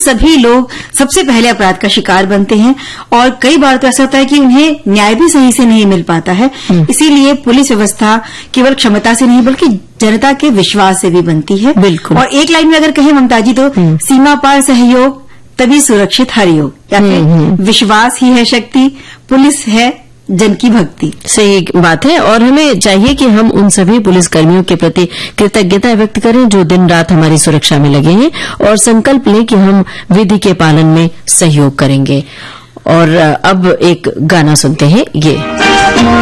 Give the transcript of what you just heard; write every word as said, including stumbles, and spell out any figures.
सभी लोग सबसे पहले अपराध का शिकार बनते हैं और कई बार तो ऐसा होता है कि उन्हें न्याय भी सही से नहीं मिल पाता है। इसीलिए पुलिस व्यवस्था केवल क्षमता से नहीं बल्कि जनता के विश्वास से भी बनती है। बिल्कुल। और एक लाइन में अगर कहें ममता जी तो सीमा पार सहयोग तभी सुरक्षित हर योग, या फिर विश्वास ही है शक्ति, पुलिस है जन की भक्ति। सही बात है। और हमें चाहिए कि हम उन सभी पुलिसकर्मियों के प्रति कृतज्ञता व्यक्त करें जो दिन रात हमारी सुरक्षा में लगे हैं और संकल्प लें कि हम विधि के पालन में सहयोग करेंगे। और अब एक गाना सुनते हैं ये